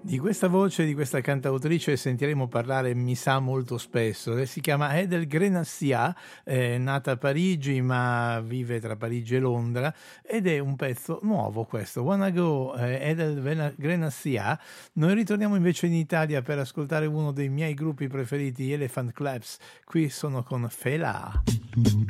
Di questa voce, di questa cantautrice sentiremo parlare, mi sa, molto spesso. Lei si chiama Edel Grenassia, è nata a Parigi ma vive tra Parigi e Londra ed è un pezzo nuovo questo, Wanna Go, Grenassia. Noi ritorniamo invece in Italia per ascoltare uno dei miei gruppi preferiti, Elephant Claps. Qui sono con Fela.